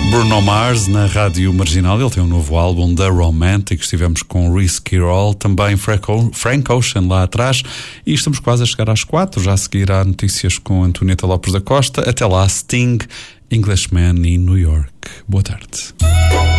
Bruno Mars na Rádio Marginal. Ele tem um novo álbum, The Romantic. Estivemos com Reese Kirol, também Frank Ocean lá atrás. E estamos quase a chegar às 4. Já a seguir há notícias com Antonieta Lopes da Costa. Até lá, Sting, Englishman e New York. Boa tarde.